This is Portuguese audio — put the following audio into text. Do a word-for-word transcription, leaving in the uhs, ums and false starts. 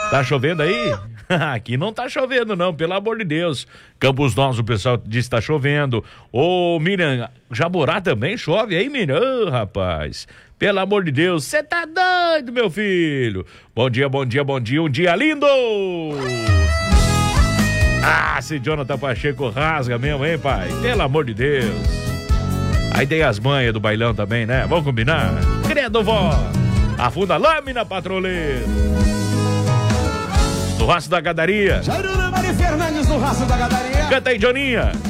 Tá chovendo aí? Aqui não tá chovendo não, pelo amor de Deus. Campos Novos, o pessoal diz que tá chovendo. Ô, Miriam, Jaborá também chove aí, Miriam? Ô, rapaz, pelo amor de Deus, você tá doido, meu filho. Bom dia, bom dia, bom dia, um dia lindo. Ah, esse Jonathan Pacheco rasga mesmo, hein, pai? Pelo amor de Deus. Aí tem as manhas do bailão também, né? Vamos combinar? Credo, vó. Afunda a lâmina, patroleiro. No Raço da Gadaria. Jairuna Mari Fernandes no Raço da Gadaria. Canta aí, Joninha.